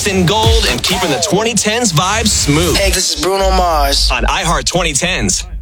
in gold and keeping the 2010s vibe smooth. Hey, this is Bruno Mars on iHeart 2010s.